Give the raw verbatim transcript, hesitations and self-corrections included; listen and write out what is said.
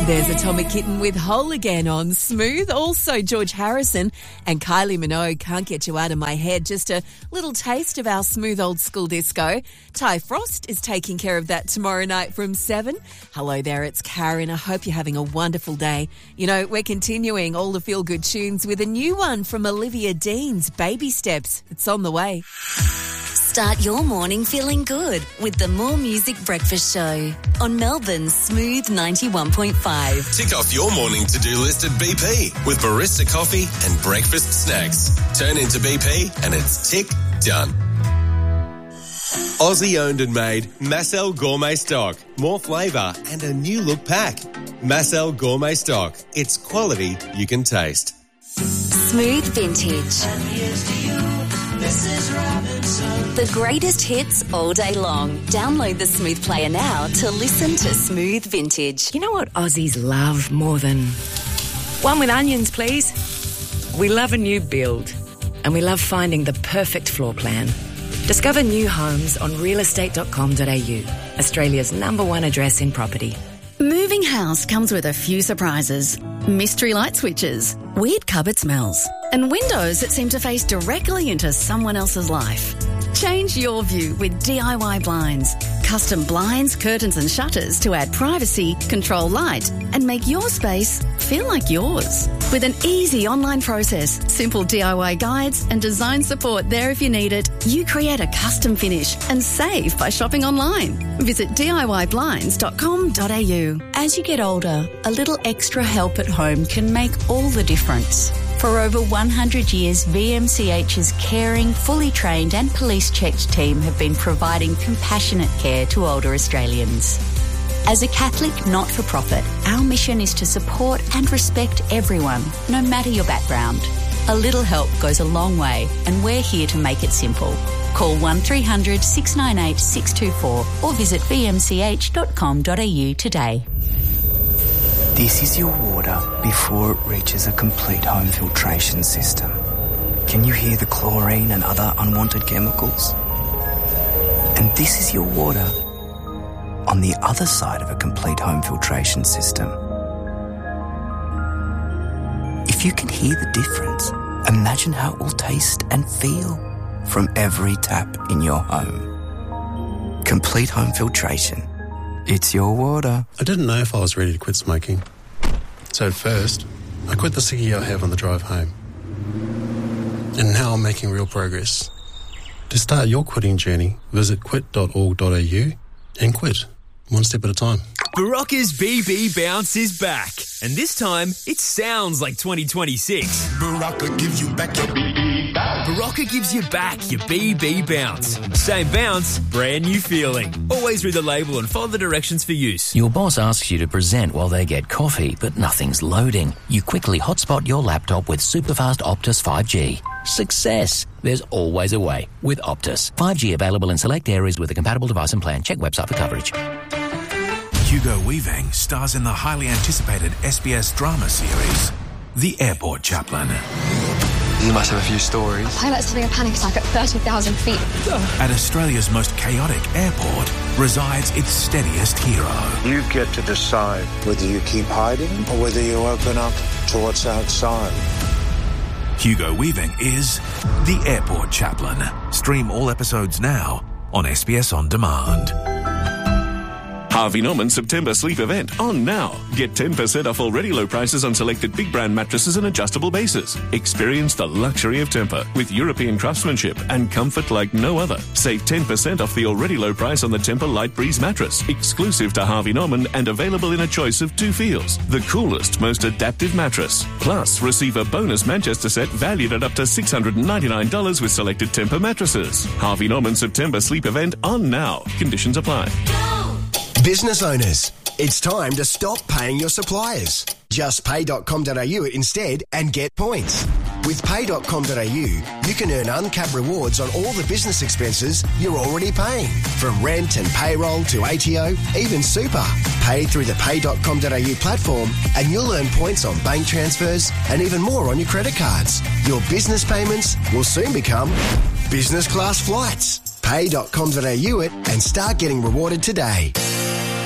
There's Atomic Kitten with Whole Again on Smooth. Also, George Harrison and Kylie Minogue, Can't Get You Out of My Head. Just a little taste of our smooth old school disco. Ty Frost is taking care of that tomorrow night from seven. Hello there, it's Karen. I hope you're having a wonderful day. You know, we're continuing all the feel-good tunes with a new one from Olivia Dean's Baby Steps. It's on the way. Start your morning feeling good with the More Music Breakfast Show on Melbourne's Smooth ninety-one point five. Tick off your morning to-do list at B P with barista coffee and breakfast snacks. Turn into B P and it's tick done. Aussie owned and made Marcel Gourmet Stock. More flavour and a new look pack. Marcel Gourmet Stock. It's quality you can taste. Smooth Vintage. And here's to you, Missus Robinson. The greatest hits all day long. Download the Smooth Player now to listen to Smooth Vintage. You know what Aussies love more than... One with onions, please. We love a new build. And we love finding the perfect floor plan. Discover new homes on real estate dot com dot a u, Australia's number one address in property. Moving house comes with a few surprises. Mystery light switches, weird cupboard smells, and windows that seem to face directly into someone else's life. Change your view with D I Y blinds. Custom blinds, curtains and shutters to add privacy, control light, and make your space feel like yours. With an easy online process, simple D I Y guides and design support there if you need it, you create a custom finish and save by shopping online. Visit D I Y blinds dot com dot a u. As you get older, a little extra help at home can make all the difference. For over one hundred years, V M C H's caring, fully trained and police-checked team have been providing compassionate care to older Australians. As a Catholic not-for-profit, our mission is to support and respect everyone, no matter your background. A little help goes a long way, and we're here to make it simple. Call one three hundred six nine eight six two four or visit v m c h dot com dot a u today. This is your water before it reaches a complete home filtration system. Can you hear the chlorine and other unwanted chemicals? And this is your water on the other side of a complete home filtration system. If you can hear the difference, imagine how it will taste and feel from every tap in your home. Complete home filtration. It's your water. I didn't know if I was ready to quit smoking. So at first, I quit the ciggy I have on the drive home. And now I'm making real progress. To start your quitting journey, visit quit dot org dot a u and quit, one step at a time. Barocca's B B Bounce is back. And this time, it sounds like twenty twenty-six. Barocca gives you back your B B bounce. Barocca gives you back your B B Bounce. Same bounce, brand new feeling. Always read the label and follow the directions for use. Your boss asks you to present while they get coffee, but nothing's loading. You quickly hotspot your laptop with superfast Optus five G. Success! There's always a way with Optus. five G available in select areas with a compatible device and plan. Check website for coverage. Hugo Weaving stars in the highly anticipated S B S drama series, The Airport Chaplain. You must have a few stories. Pilots having a panic attack at thirty thousand feet. At Australia's most chaotic airport resides its steadiest hero. You get to decide whether you keep hiding or whether you open up to what's outside. Hugo Weaving is The Airport Chaplain. Stream all episodes now on S B S On Demand. Harvey Norman September sleep event on now. Get ten percent off already low prices on selected big brand mattresses and adjustable bases. Experience the luxury of Tempur with European craftsmanship and comfort like no other. Save ten percent off the already low price on the Tempur Light Breeze mattress, exclusive to Harvey Norman and available in a choice of two feels. The coolest, most adaptive mattress. Plus, receive a bonus Manchester set valued at up to six hundred ninety-nine dollars with selected Tempur mattresses. Harvey Norman September sleep event on now. Conditions apply. Business owners, it's time to stop paying your suppliers. Just pay dot com dot a u instead and get points. With pay dot com dot a u, you can earn uncapped rewards on all the business expenses you're already paying. From rent and payroll to A T O, even super. Pay through the pay dot com dot a u platform and you'll earn points on bank transfers and even more on your credit cards. Your business payments will soon become business class flights. pay dot com dot a u it and start getting rewarded today.